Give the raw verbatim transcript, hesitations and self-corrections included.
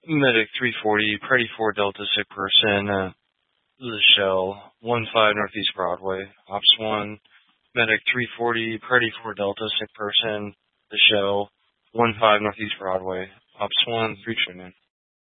Medic three forty, Party four Delta, sick person, uh, the shell, one five Northeast Broadway, Ops one. Medic three forty, Party four Delta, sick person, the shell, one five Northeast Broadway, Ops one, three two man.